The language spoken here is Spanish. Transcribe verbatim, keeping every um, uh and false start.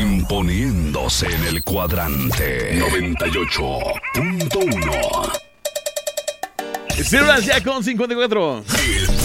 Imponiéndose en el cuadrante noventa y ocho punto uno. Sirvan ya con cincuenta y cuatro.